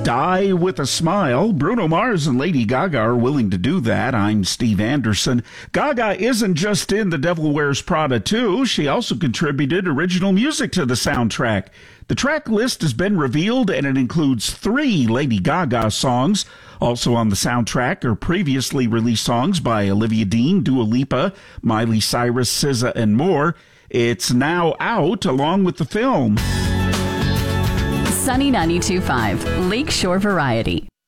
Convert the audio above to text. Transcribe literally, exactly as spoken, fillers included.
Die with a Smile. Bruno Mars and Lady Gaga are willing to do that. I'm Steve Anderson. Gaga isn't just in The Devil Wears Prada two. She also contributed original music to the soundtrack. The track list has been revealed, and it includes three Lady Gaga songs. Also on the soundtrack are previously released songs by Olivia Dean, Dua Lipa, Miley Cyrus, S Z A, and more. It's now out along with the film. Sunny ninety-two point five, Lakeshore Variety.